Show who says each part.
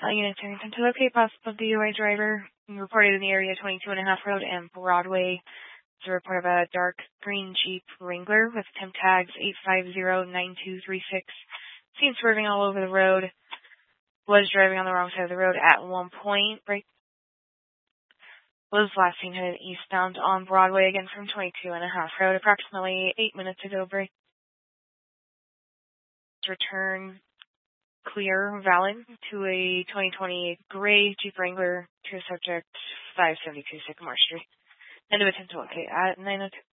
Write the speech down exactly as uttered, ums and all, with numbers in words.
Speaker 1: Uh, units Harrington to locate possible D U I driver. Reported in the area twenty-two and a half Road and Broadway. It's a report of a dark green Jeep Wrangler with temp tags eight five zero nine two three six. Seen swerving all over the road. Was driving on the wrong side of the road at one point. Right. Was last seen headed eastbound on Broadway again from twenty-two and a half Road approximately eight minutes ago. Break. Return clear, valid to a twenty twenty gray Jeep Wrangler to subject five seventy-two Sycamore Street. End of attempt to locate at nine oh two.